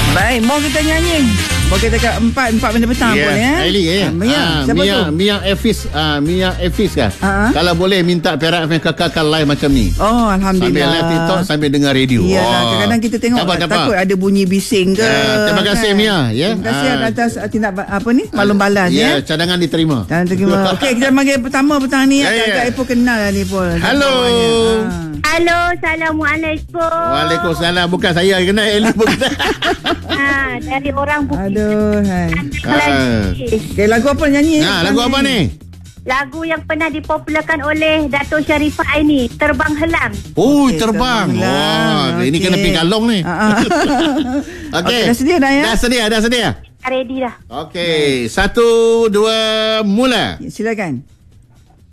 Baik, mau kita nyanyi. Mau kita kat 4 benda petang boleh Aili siapa tu? Mia Efis kan. Kalau boleh minta Perak FM kekalkan live macam ni. Oh, alhamdulillah. Sambil live TikTok sambil dengar radio. Kadang-kadang kita tengok takut ada bunyi bising ke. Terima kasih Mia Terima kasih atas tindak maklum balas cadangan diterima. Okey, kita panggil pertama petang ni. Kakak Ipoh kenal ni Ipoh. Halo. Halo, Assalamualaikum. Waalaikumsalam. Bukan saya yang kenal, Eli pun kenal. Dari orang Bukit. Aduh, Okay, lagu apa nyanyi? Lagu apa ni? Lagu yang pernah dipopularkan oleh Dato' Sharifah Aini, Terbang Helang. Oh, terbang. Wah, ini kena pergi kalong ni. Okey. Dah sedia dah ya? Dah sedia. Ready dah. Okey, 1, 2, mula. Silakan.